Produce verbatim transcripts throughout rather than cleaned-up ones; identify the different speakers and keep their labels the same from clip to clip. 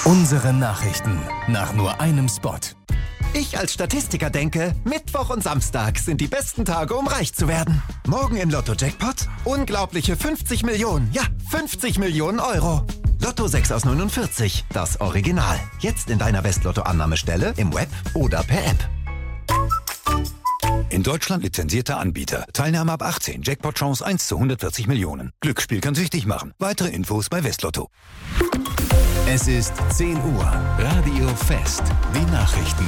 Speaker 1: Unsere Nachrichten nach nur einem Spot.
Speaker 2: Ich als Statistiker denke, Mittwoch und Samstag sind die besten Tage, um reich zu werden. Morgen im Lotto-Jackpot unglaubliche fünfzig Millionen, ja fünfzig Millionen Euro. Lotto sechs aus neunundvierzig, das Original. Jetzt in deiner Westlotto-Annahmestelle, im Web oder per App.
Speaker 3: In Deutschland lizenzierter Anbieter. Teilnahme ab achtzehn. Jackpot-Chance eins zu hundertvierzig Millionen. Glücksspiel kann süchtig machen. Weitere Infos bei Westlotto.
Speaker 1: Es ist zehn Uhr. Radio Fest. Die Nachrichten.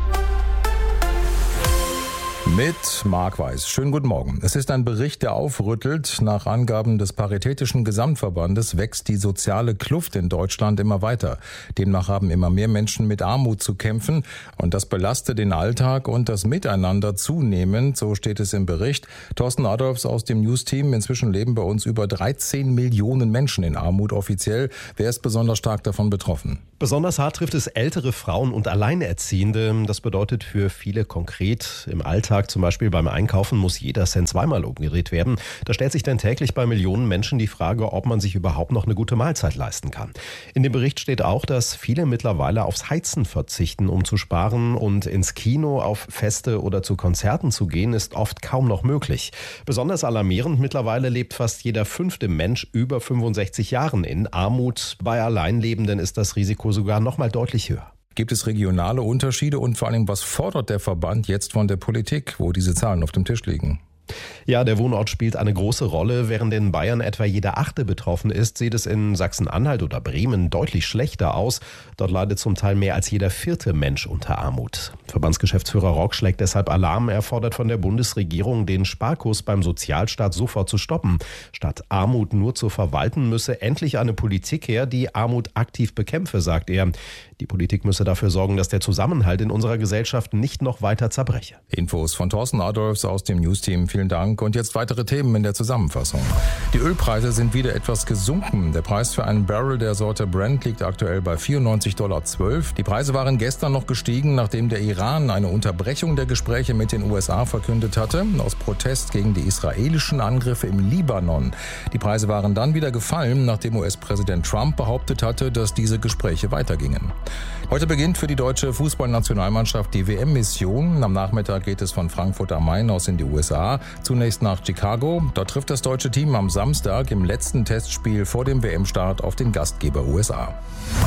Speaker 4: Mit Marc Weiß. Schönen guten Morgen. Es ist ein Bericht, der aufrüttelt. Nach Angaben des Paritätischen Gesamtverbandes wächst die soziale Kluft in Deutschland immer weiter. Demnach haben immer mehr Menschen mit Armut zu kämpfen und das belastet den Alltag und das Miteinander zunehmend, so steht es im Bericht. Thorsten Adolfs aus dem News-Team. Inzwischen leben bei uns über dreizehn Millionen Menschen in Armut offiziell. Wer ist besonders stark davon betroffen?
Speaker 5: Besonders hart trifft es ältere Frauen und Alleinerziehende. Das bedeutet für viele konkret im Alltag, zum Beispiel beim Einkaufen, muss jeder Cent zweimal umgedreht werden. Da stellt sich dann täglich bei Millionen Menschen die Frage, ob man sich überhaupt noch eine gute Mahlzeit leisten kann. In dem Bericht steht auch, dass viele mittlerweile aufs Heizen verzichten, um zu sparen, und ins Kino, auf Feste oder zu Konzerten zu gehen, ist oft kaum noch möglich. Besonders alarmierend, mittlerweile lebt fast jeder fünfte Mensch über fünfundsechzig Jahren in Armut. Bei Alleinlebenden ist das Risiko sogar noch mal deutlich höher.
Speaker 4: Gibt es regionale Unterschiede und vor allem, was fordert der Verband jetzt von der Politik, wo diese Zahlen auf dem Tisch liegen?
Speaker 5: Ja, der Wohnort spielt eine große Rolle. Während in Bayern etwa jeder Achte betroffen ist, sieht es in Sachsen-Anhalt oder Bremen deutlich schlechter aus. Dort leidet zum Teil mehr als jeder vierte Mensch unter Armut. Verbandsgeschäftsführer Rock schlägt deshalb Alarm. Er fordert von der Bundesregierung, den Sparkurs beim Sozialstaat sofort zu stoppen. Statt Armut nur zu verwalten, müsse endlich eine Politik her, die Armut aktiv bekämpfe, sagt er. Die Politik müsse dafür sorgen, dass der Zusammenhalt in unserer Gesellschaft nicht noch weiter zerbreche.
Speaker 4: Infos von Thorsten Adolfs aus dem News-Team. Vielen Dank. Und jetzt weitere Themen in der Zusammenfassung. Die Ölpreise sind wieder etwas gesunken. Der Preis für einen Barrel der Sorte Brent liegt aktuell bei vierundneunzig Komma zwölf Dollar. Die Preise waren gestern noch gestiegen, nachdem der Iran eine Unterbrechung der Gespräche mit den U S A verkündet hatte, aus Protest gegen die israelischen Angriffe im Libanon. Die Preise waren dann wieder gefallen, nachdem U S-Präsident Trump behauptet hatte, dass diese Gespräche weitergingen. Heute beginnt für die deutsche Fußballnationalmannschaft die W M-Mission. Am Nachmittag geht es von Frankfurt am Main aus in die U S A. Zunächst nach Chicago. Dort trifft das deutsche Team am Samstag im letzten Testspiel vor dem W M-Start auf den Gastgeber U S A.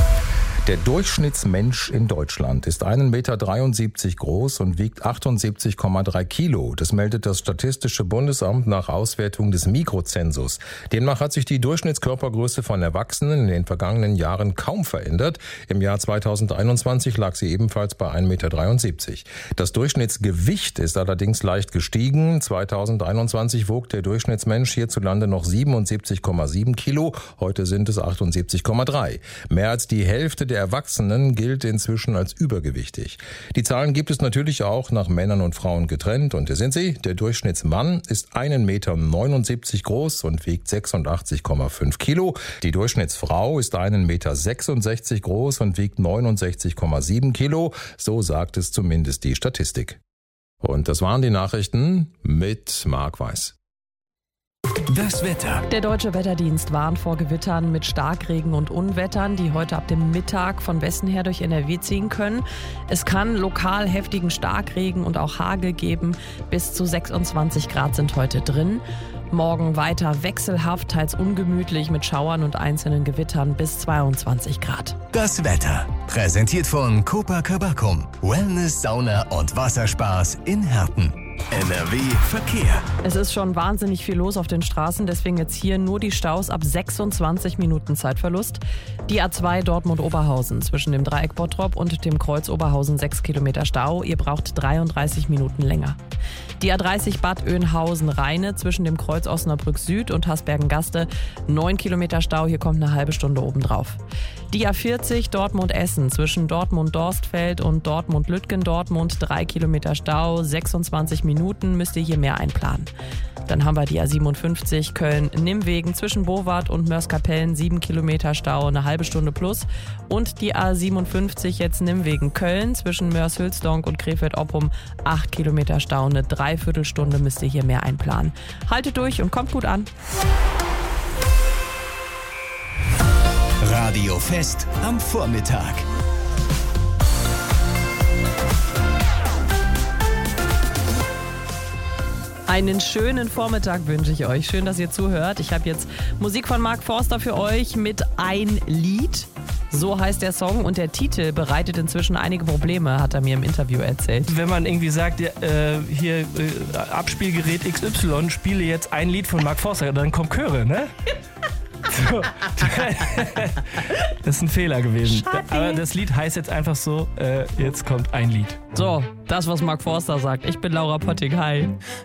Speaker 4: Der Durchschnittsmensch in Deutschland ist ein Meter dreiundsiebzig groß und wiegt achtundsiebzig Komma drei Kilo. Das meldet das Statistische Bundesamt nach Auswertung des Mikrozensus. Demnach hat sich die Durchschnittskörpergröße von Erwachsenen in den vergangenen Jahren kaum verändert. Im Jahr zweitausendeinundzwanzig lag sie ebenfalls bei ein Meter dreiundsiebzig. Das Durchschnittsgewicht ist allerdings leicht gestiegen. zweitausendeinundzwanzig wog der Durchschnittsmensch hierzulande noch siebenundsiebzig Komma sieben Kilo. Heute sind es achtundsiebzig Komma drei. Mehr als die Hälfte der Erwachsenen gilt inzwischen als übergewichtig. Die Zahlen gibt es natürlich auch nach Männern und Frauen getrennt. Und hier sind sie. Der Durchschnittsmann ist ein Meter neunundsiebzig groß und wiegt sechsundachtzig Komma fünf Kilo. Die Durchschnittsfrau ist ein Meter sechsundsechzig groß und wiegt neunundsechzig Komma sieben Kilo. So sagt es zumindest die Statistik. Und das waren die Nachrichten mit Marc Weiß.
Speaker 1: Das Wetter.
Speaker 6: Der Deutsche Wetterdienst warnt vor Gewittern mit Starkregen und Unwettern, die heute ab dem Mittag von Westen her durch N R W ziehen können. Es kann lokal heftigen Starkregen und auch Hagel geben. Bis zu sechsundzwanzig Grad sind heute drin. Morgen weiter wechselhaft, teils ungemütlich mit Schauern und einzelnen Gewittern bis zweiundzwanzig Grad.
Speaker 1: Das Wetter. Präsentiert von Copacabana. Wellness, Sauna und Wasserspaß in Herten. N R W Verkehr.
Speaker 6: Es ist schon wahnsinnig viel los auf den Straßen, deswegen jetzt hier nur die Staus ab sechsundzwanzig Minuten Zeitverlust. Die A zwei Dortmund-Oberhausen zwischen dem Dreieck Bottrop und dem Kreuz Oberhausen sechs Kilometer Stau. Ihr braucht dreiunddreißig Minuten länger. Die A dreißig Bad Oeynhausen-Rheine zwischen dem Kreuz Osnabrück Süd und Hasbergen-Gaste neun Kilometer Stau. Hier kommt eine halbe Stunde obendrauf. Die A vierzig Dortmund-Essen zwischen Dortmund-Dorstfeld und Dortmund-Lütgendortmund drei Kilometer Stau, sechsundzwanzig Minuten müsst ihr hier mehr einplanen. Dann haben wir die A siebenundfünfzig Köln-Nimmwegen zwischen Bowart und Mörs-Kapellen, sieben Kilometer Stau, eine halbe Stunde plus. Und die A siebenundfünfzig jetzt Nimmwegen-Köln zwischen Mörs-Hülsdonk und Krefeld-Oppum, acht Kilometer Stau, eine Dreiviertelstunde müsst ihr hier mehr einplanen. Haltet durch und kommt gut an.
Speaker 1: Radio Fest am Vormittag.
Speaker 6: Einen schönen Vormittag wünsche ich euch. Schön, dass ihr zuhört. Ich habe jetzt Musik von Mark Forster für euch mit Ein Lied. So heißt der Song und der Titel bereitet inzwischen einige Probleme, hat er mir im Interview erzählt.
Speaker 7: Wenn man irgendwie sagt, ja, äh, hier äh, Abspielgerät X Y, spiele jetzt ein Lied von Mark Forster, dann kommen Chöre, ne? So. Das ist ein Fehler gewesen.
Speaker 6: Schade.
Speaker 7: Aber das Lied heißt jetzt einfach so, äh, jetzt kommt ein Lied.
Speaker 6: So, das, was Mark Forster sagt. Ich bin Laura Pottig. Hi.